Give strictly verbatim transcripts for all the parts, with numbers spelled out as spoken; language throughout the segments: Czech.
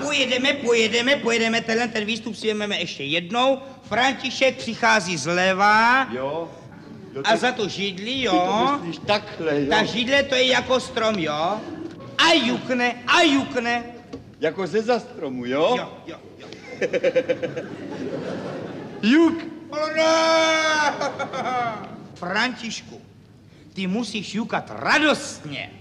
pojedeme, pojedeme, pojedeme, tenhle ten výstup si vezmeme ještě jednou. František přichází zleva. Jo. jo a za to židli, jo. To myslíš takhle, jo. Ta židle to je jako strom, jo. A jukne, a jukne. Jako ze zastromu, jo? Jo, jo, jo. Juk. Františku, ty musíš jukat radostně.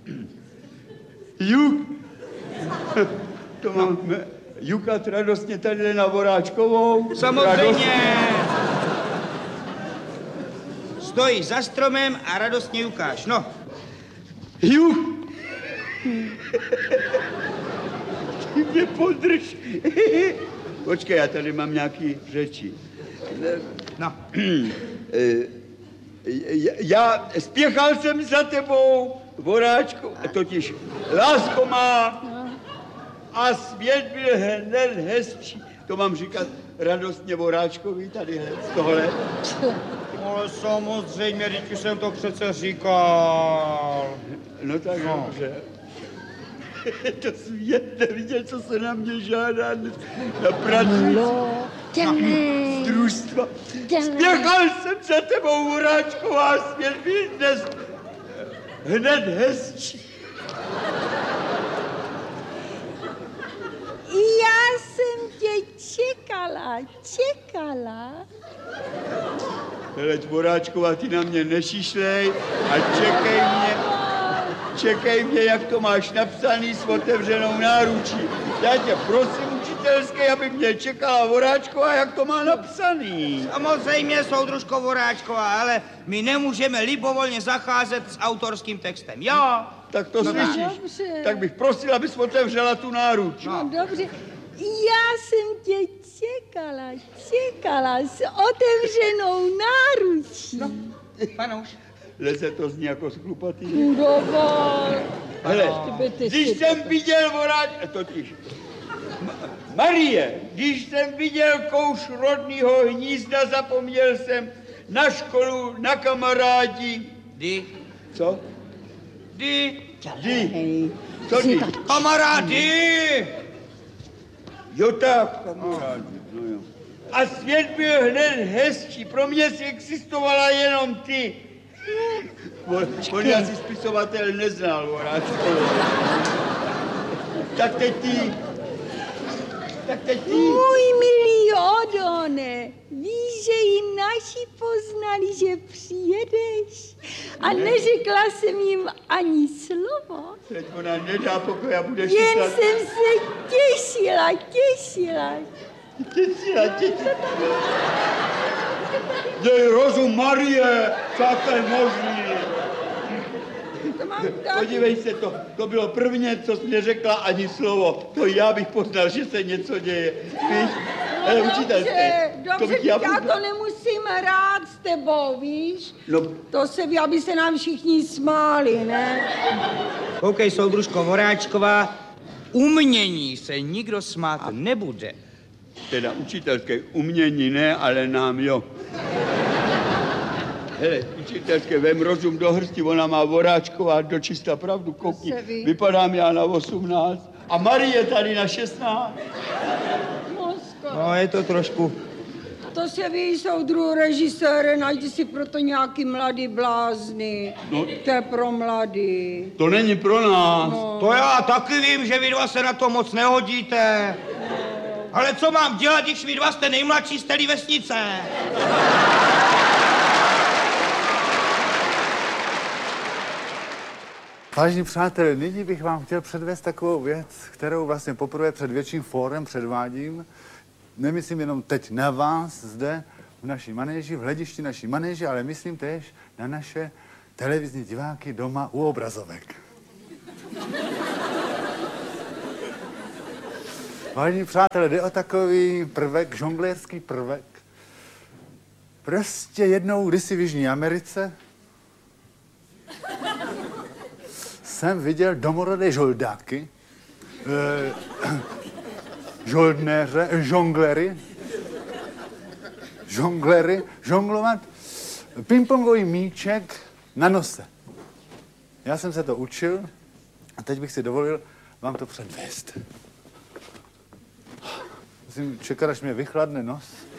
Juk. To máme jukat radostně tady na Voráčkovou. Samozřejmě. Radostně. Stojíš za stromem a radostně jukáš, no. Juk. Ty mě podrž. Počkej, já tady mám nějaký řeči. No. Já spěchal jsem za tebou, Voráčko, totiž lásko má a svět byl hned hezčí. To mám říkat radostně Voráčkovi tady z tohle. Ale samozřejmě, teď už jsem to přece říkal. No tak no. Dobře. To svět neviděl, co se na mě žádá na pracující. Jdeme. Z družstva. Spěchal jsem za tebou, Voráčko, a svět byl dnes hned hezčí. Já jsem tě čekala, čekala. Hele, Voráčková, ty na mě nešišlej a čekej mě, čekej mě, jak to máš napsaný s otevřenou náručí. Já tě prosím, učitelské, aby mě čekala Voráčková, jak to má napsaný. Samozřejmě, soudružko Voráčková, ale my nemůžeme libovolně zacházet s autorským textem, jo? Tak to no slyšíš. Dobře. Tak bych prosil, abys otevřela tu náruč. No dobře, já jsem tě čekala, čekala s otevřenou náručí. No, panouš. Leze to zní jako sklupatý. Dovol. Hele, když jsem viděl Voráč... Totiž... Marie, když jsem viděl kouš rodného hnízda, zapomněl jsem na školu, na kamarádi. Kdy? Co? Kdy? Kdy? Co kdy? Kamarády! Jo tak, kamarádi, no jo. A svět byl hned hezčí, pro mě si existovala jenom ty. On, on asi spisovatel neznal, Voráčko. Tak teď ty. Tak teď ty. Můj milý Odone, víš, že i naši poznali, že přijedeš? A neřekla jsem jim ani slovo. Teď ona nedá pokoj a budeš Jen myslet. jsem se těšila, těšila. Těšila, těšila. Dej rozum, Marie, co to je možný? Podívej se, to, to bylo prvně, co jsi neřekla ani slovo. To já bych poznal, že se něco děje. Víš? No Ale dobře, učitelské, dobře, bych já, já to nemusím rád s tebou, víš? No. To se ví, aby se nám všichni smáli, ne? Koukej, soudružko Voráčková, umění se nikdo smát A. nebude. Teda učitelské umění ne, ale nám jo. Hele, učitelské, vem rozum do hrsti, ona má Voráčková dočista pravdu, koukni, vypadám já na osmnáct a Marie tady na šestnáct. No, je to trošku... To se ví, soudruhu režisére, najdi si proto nějaký mladý blázny. No. To je pro mladý. To není pro nás. No. To já taky vím, že vy dva se na to moc nehodíte. Ale co mám dělat, když vy dva jste nejmladší z té vesnice? Vážení přátelé, nyní bych vám chtěl předvést takovou věc, kterou vlastně poprvé před větším fórem předvádím. Nemyslím jenom teď na vás zde v naší manéži, v hledišti naší manéži, ale myslím též na naše televizní diváky doma u obrazovek. Vážení přátelé, jde o takový prvek, žonglérský prvek. Prostě jednou kdysi v Jižní Americe jsem viděl domorodé žoldáky, e, žoldnéře, žonglery, žonglery, žonglovat pingpongový míček na nose. Já jsem se to učil a teď bych si dovolil vám to předvést. musím čekat, až mě vychladne nos.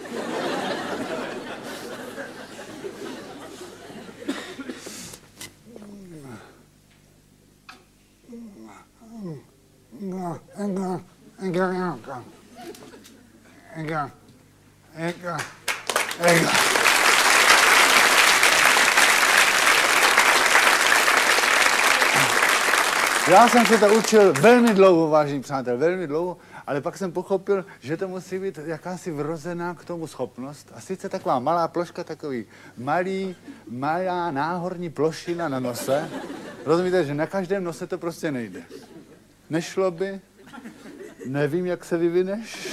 Já jsem se to učil velmi dlouho, vážení přátel, velmi dlouho, ale pak jsem pochopil, že to musí být jakási vrozená k tomu schopnost. A sice taková malá ploška, takový malý, malá náhorní plošina na nose. Rozumíte, že na každém nose to prostě nejde. Nešlo by, nevím, jak se vyvineš.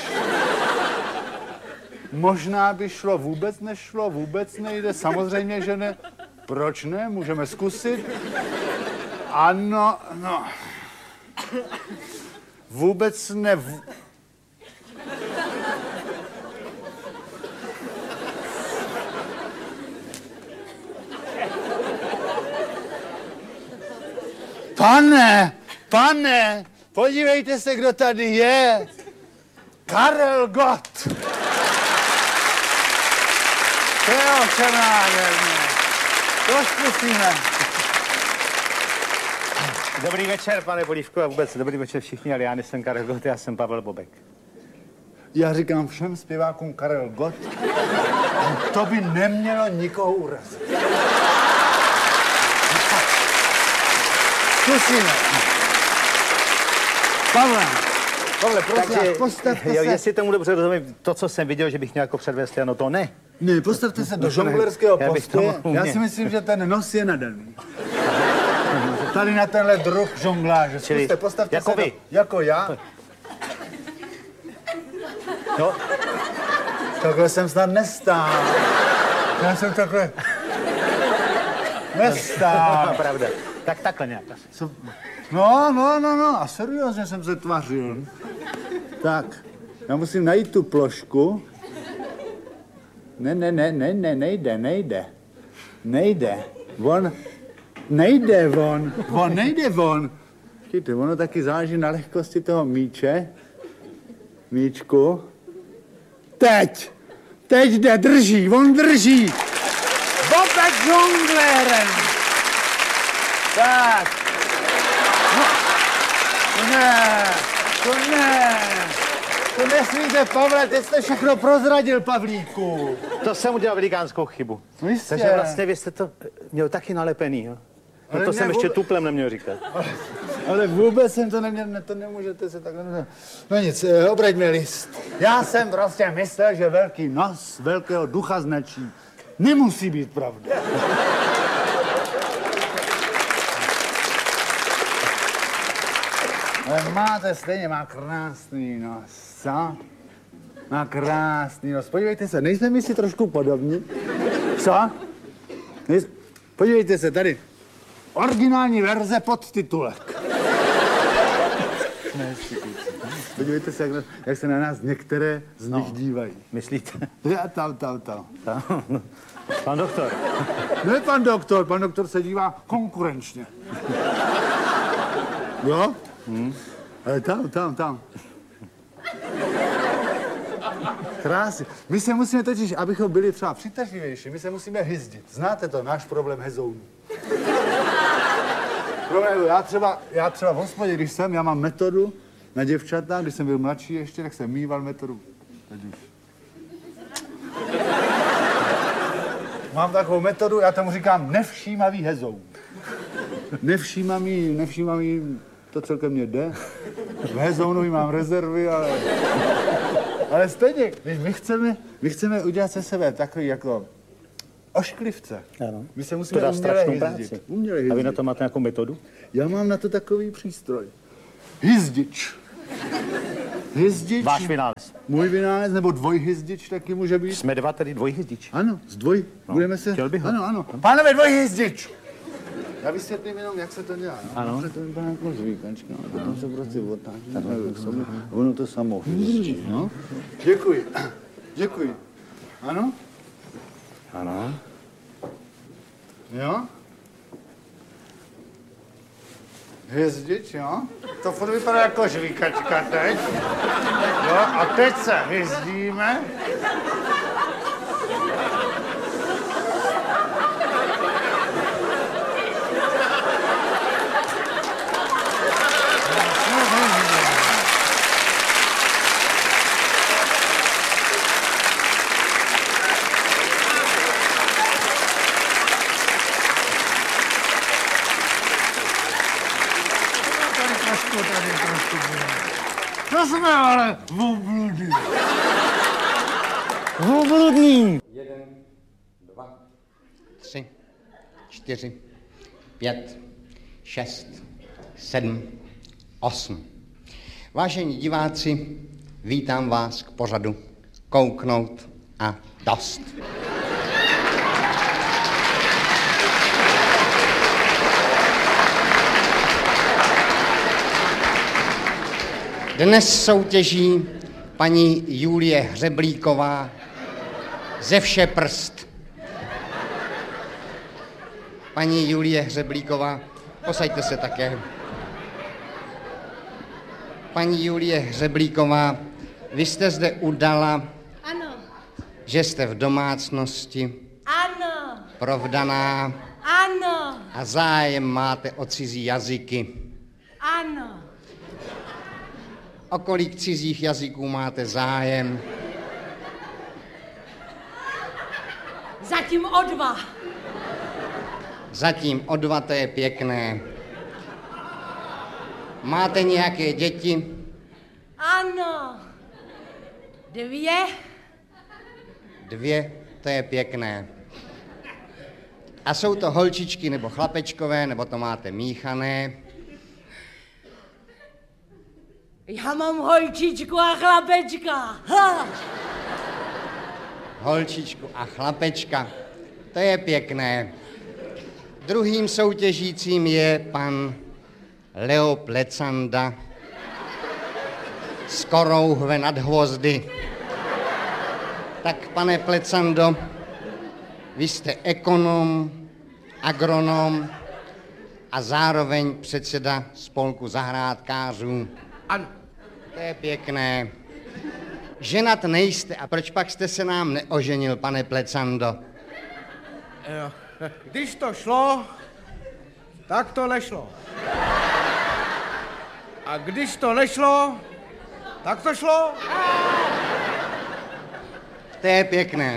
Možná by šlo, vůbec nešlo, vůbec nejde, samozřejmě, že ne. Proč ne? Můžeme zkusit. Ano, no. Vůbec ne... V... Pane, pane, podívejte se, kdo tady je. Karel Gott. To je ovšem nádherné. To zkusíme. Dobrý večer, pane Polívku, a vůbec dobrý večer všichni, ale já nejsem Karel Gott, já jsem Pavel Bobek. Já říkám všem zpěvákům Karel Gott, to by nemělo nikoho urazit. Zkusíme. Pavle, Pavle, prosím, Takže, postavte jo, se. jestli tomu dobře rozumím, to, co jsem viděl, že bych měl jako předvést, ano, to ne. Ne, postavte se do No, žonglerského já bych to postoje. mohl Já umět. si myslím, že ten nos je nadaný. Tady na tenhle druh žongláže. Čili Zkuste, postavte jako se vy. Do, jako já. No, Takhle jsem snad nestál. Já jsem takhle... Nestál. pravda. Tak takhle nějak asi. Co? No, no, no, no, a seriózně jsem se tvařil. Tak, já musím najít tu plošku. Ne, ne, ne, ne, ne, nejde, nejde. Nejde. On, nejde on, on nejde on. Víte, ono taky záleží na lehkosti toho míče. Míčku. Teď, teď jde, drží, on drží. Bobek žonglérem. Tak. No, to ne, to ne. To nesmíte, Pavle, teď jste všechno prozradil, Pavlíku. To jsem udělal velikánskou chybu. No jistě. Takže vlastně vy jste to měl taky nalepený, jo? No Ale to ne, jsem ještě vůbec- tuplem neměl říkat. Ale vůbec jsem to neměl, ne, to nemůžete se takhle... Ne. No nic, eh, obraťme list. Já jsem prostě myslel, že velký nos velkého ducha značí. Nemusí být pravda. Ale máte stejně, má krásný nos, co? Má krásný nos. Podívejte se, nejsme my si trošku podobní? Co? Nejs... Podívejte se, tady. Originální verze podtitulek. Podívejte se, jak, na, jak se na nás některé z nich No. dívají. Myslíte? Já tam, tam, tam. Pan doktor. Ne pan doktor, pan doktor se dívá konkurenčně. Jo? Hmm. Ale tam, tam, tam. Krásně. My se musíme totiž, abychom byli třeba přitažlivější, my se musíme hyzdit. Znáte to, náš problém hezounů. Problém, já třeba, já třeba v hospodě, když jsem, já mám metodu na děvčata, když jsem byl mladší ještě, tak jsem mýval metodu. Teď už. Mám takovou metodu, já tomu říkám nevšímavý hezoun. Nevšímavý, nevšímavý, to celkem mě jde. V hezounovi mám rezervy, ale... Ale stejně, když my chceme, my chceme udělat se sebe takový jako ošklivce. Ano. My se To musíme dá uměle strašnou hyzdit. práci. Uměle A vy hyzdit. na to máte nějakou metodu? Já mám na to takový přístroj. Hyzdič. Hyzdič. Váš vynález. Můj vynález, nebo dvojhyzdič taky může být. Jsme dva tedy dvojhyzdič. Ano, z dvoj. No, budeme se... chtěl bych ho. Ano, ano. Pánové, dvojhyzdič. Já vysvětlím jenom, jak se to dělá. No? Ano. Dobře, to vypadá jako zvíkačka. No. To se prostě otáčí. A ono to samo hyzdí. No? Děkuji. Děkuji. Ano? Ano. Jo? Hvězdič, jo? To furt vypadá jako žvíkačka teď. Jo, a teď se hyzdíme. To jsme ale obludní. Obludní. Jeden, dva, tři, čtyři, pět, šest, sedm, osm. Vážení diváci, vítám vás k pořadu Kouknout a dost. Dnes soutěží paní Julie Hřeblíková ze vše prst. Paní Julie Hřeblíková, posaďte se také. Paní Julie Hřeblíková, vy jste zde udala, Ano, že jste v domácnosti, ano, provdaná ano, a zájem máte o cizí jazyky. ano. O kolik cizích jazyků máte zájem? Zatím o dva. Zatím o dva, to je pěkné. Máte nějaké děti? Ano. Dvě. Dvě, to je pěkné. A jsou to holčičky nebo chlapečkové, nebo to máte míchané? Já mám holčičku a chlapečka. Ha! Holčičku a chlapečka, to je pěkné. Druhým soutěžícím je pan Leo Plecanda z Korouhve nad Hvozdy. Tak, pane Plecando, vy jste ekonom, agronom a zároveň předseda spolku zahrádkářů. Ano. To je pěkné. Ženat nejste, a proč pak jste se nám neoženil, pane Plecando? Jo. Když to šlo, tak to nešlo. A když to nešlo, tak to šlo. To je pěkné.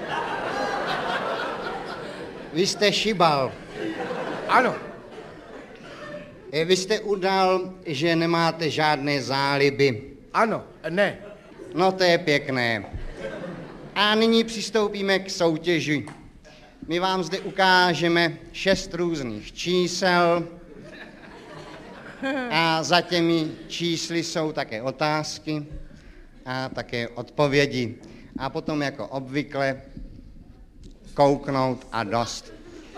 Vy jste šibal. Ano. Eh, Vy jste udal, že nemáte žádné záliby. Ano, ne. No, to je pěkné. A nyní přistoupíme k soutěži. My vám zde ukážeme šest různých čísel a za těmi čísly jsou také otázky a také odpovědi. A potom jako obvykle kouknout a dost.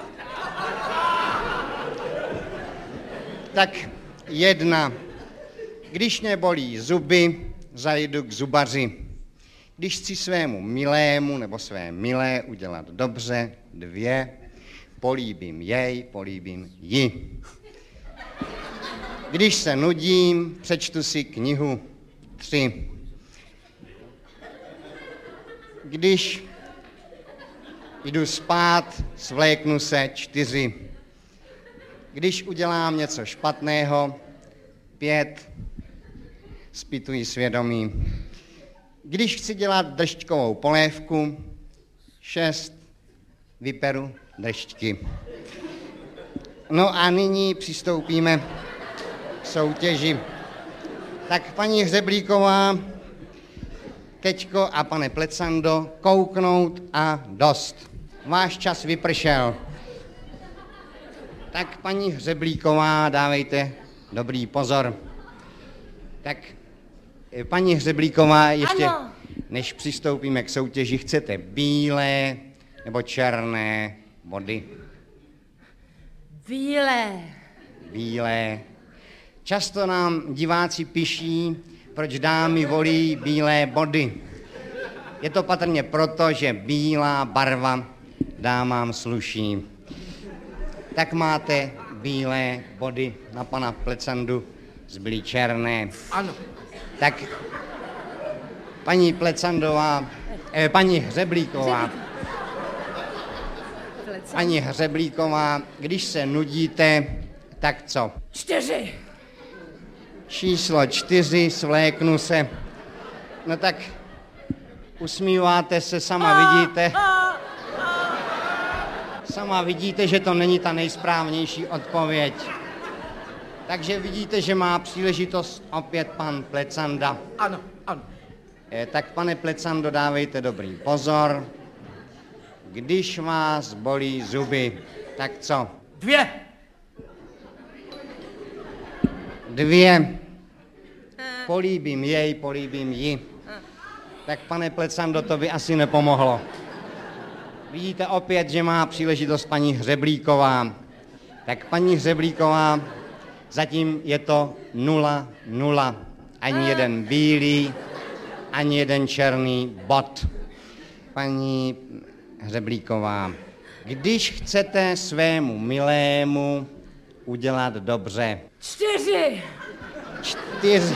Tak jedna. Když mě bolí zuby, zajdu k zubaři. Když chci svému milému nebo své milé udělat dobře, dvě, políbím jej, políbím ji. Když se nudím, přečtu si knihu, tři. Když jdu spát, svléknu se, čtyři. Když udělám něco špatného, pět, zpytuji svědomí. Když chci dělat dešťkovou polévku, šest, vyperu deštky. No a nyní přistoupíme k soutěži. Tak paní Hřeblíková, Keťko a pane Plecando, kouknout a dost. Váš čas vypršel. Tak paní Hřeblíková, dávejte dobrý pozor. Tak paní Hřeblíková, ještě Ano. než přistoupíme k soutěži, chcete bílé nebo černé body? Bílé. Bílé. Často nám diváci píší, proč dámy volí bílé body. Je to patrně proto, že bílá barva dámám sluší. Tak máte bílé body na pana Plecandu zbyly černé. Ano. Tak paní Plecandová, eh, paní Hřeblíková, paní Hřeblíková, když se nudíte, tak co? Čtyři. Číslo čtyři, svléknu se. No tak usmíváte se, sama vidíte. Sama vidíte, že to není ta nejsprávnější odpověď. Takže vidíte, že má příležitost opět pan Plecanda. Ano, ano. Eh, tak pane Plecando, dávejte dobrý pozor. Když vás bolí zuby, tak co? Dvě. Dvě. Políbím jej, políbím ji. Tak pane Plecando, to by asi nepomohlo. Vidíte opět, že má příležitost paní Hřeblíková. Tak paní Hřeblíková, zatím je to nula, nula. Ani jeden bílý, ani jeden černý bod. Paní Hřeblíková, když chcete svému milému udělat dobře. Čtyři. Čtyři.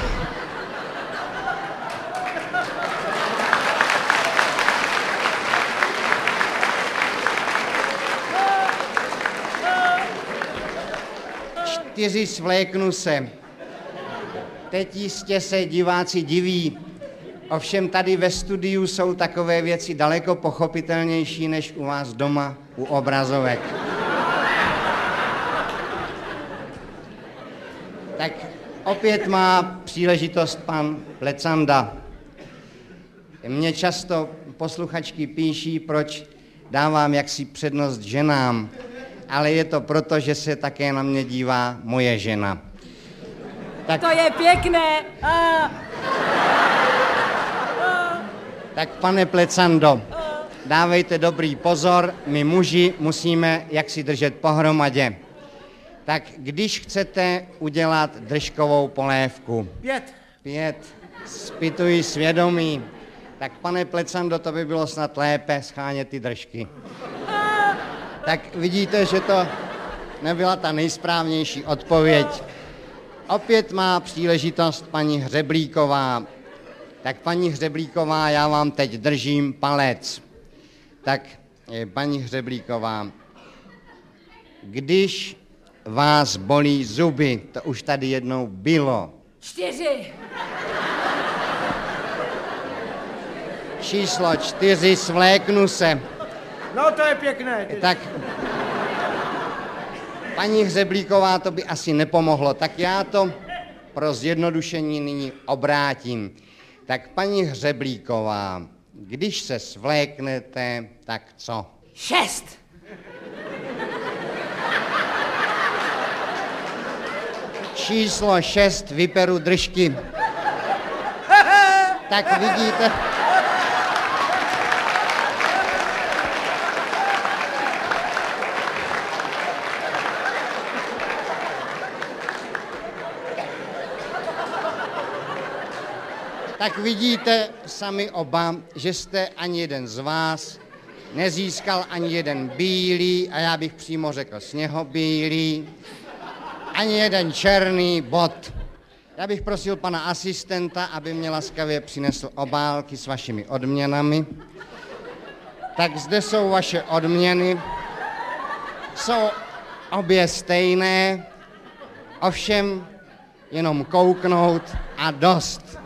Čtyři, svléknu se. Teď jistě se diváci diví. Ovšem tady ve studiu jsou takové věci daleko pochopitelnější než u vás doma u obrazovek. Tak opět má příležitost pan Plecanda. Mně často posluchačky píší, proč dávám jaksi přednost ženám, ale je to proto, že se také na mě dívá moje žena. Tak, To je pěkné. A... tak pane Plecando, dávejte dobrý pozor, my muži musíme jaksi držet pohromadě. Tak když chcete udělat držkovou polévku, Pět. pět, zpytuji svědomí, tak pane Plecando, to by bylo snad lépe schánět ty držky. Tak vidíte, že to nebyla ta nejsprávnější odpověď. Opět má příležitost paní Hřeblíková. Tak paní Hřeblíková, já vám teď držím palec. Tak eh, paní Hřeblíková, když vás bolí zuby, to už tady jednou bylo. Čtyři. Číslo čtyři, svléknu se. No to je pěkné. Tak paní Hřeblíková, to by asi nepomohlo, tak já to pro zjednodušení nyní obrátím. Tak paní Hřeblíková, když se svléknete, tak co? Šest. Číslo šest, vyperu držky. Tak vidíte... Tak vidíte sami oba, že jste ani jeden z vás nezískal ani jeden bílý, a já bych přímo řekl sněhobílý, ani jeden černý bod. Já bych prosil pana asistenta, aby mě laskavě přinesl obálky s vašimi odměnami. Tak zde jsou vaše odměny. Jsou obě stejné, ovšem jenom kouknout a dost.